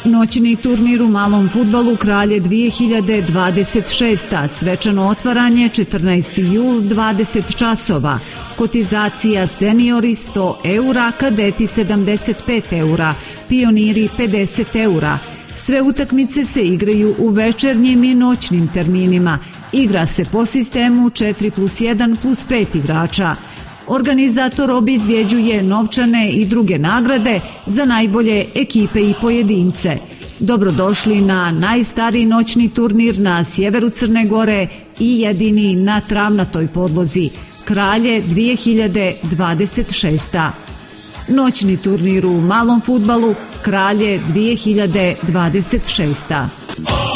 Noćni turnir u malom fudbalu Kralje 2026. Svečano otvaranje 14. jul 20 časova. Kotizacija seniori 100 eura, kadeti 75 eura, pioniri 50 eura. Sve utakmice se igraju u večernjim i noćnim terminima. Igra se po sistemu 4+1+5 igrača. Organizator obezbjeđuje novčane i druge nagrade za najbolje ekipe i pojedince. Dobrodošli na najstariji noćni turnir na sjeveru Crne Gore i jedini na travnatoj podlozi. Kralje 2026. Noćni turnir u malom fudbalu Kralje 2026.